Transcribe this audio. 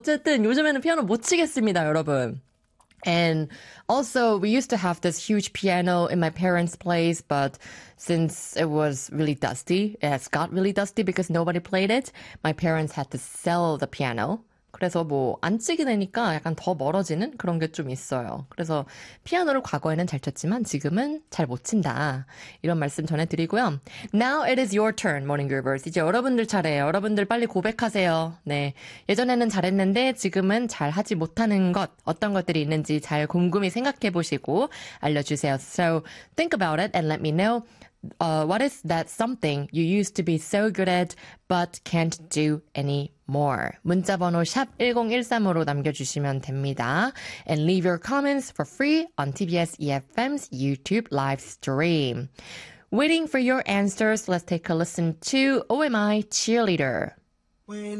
어쨌든 요즘에는 피아노 못 치겠습니다, 여러분. And also, we used to have this huge piano in my parents' place, but since it was really dusty, it has got really dusty because nobody played it, my parents had to sell the piano. 그래서 뭐 안 치게 되니까 약간 더 멀어지는 그런 게 좀 있어요. 그래서 피아노를 과거에는 잘 쳤지만 지금은 잘 못 친다. 이런 말씀 전해드리고요. Now it is your turn, Morning Groovers. 이제 여러분들 차례예요. 여러분들 빨리 고백하세요. 네, 예전에는 잘했는데 지금은 잘하지 못하는 것, 어떤 것들이 있는지 잘 곰곰이 생각해 보시고 알려주세요. So think about it and let me know. What is that something you used to be so good at but can't do anymore? 문자번호 샵 1013으로 남겨주시면 됩니다. And leave your comments for free on TBS EFM's YouTube live stream. Waiting for your answers, let's take a listen to OMI Cheerleader.